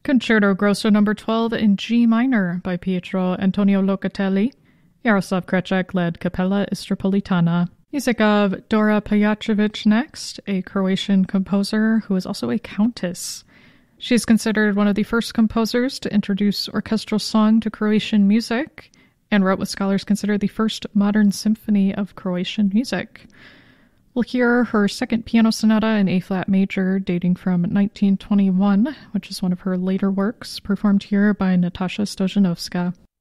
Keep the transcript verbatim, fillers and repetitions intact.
Concerto Grosso Number twelve in G minor by Pietro Antonio Locatelli. Jaroslav Kreček led Capella Istropolitana. Music of Dora Pajacevic next, a Croatian composer who is also a countess. She is considered one of the first composers to introduce orchestral song to Croatian music and wrote what scholars consider the first modern symphony of Croatian music. We'll hear her second piano sonata in A-flat major dating from nineteen twenty-one, which is one of her later works, performed here by Natasha Stojanovska.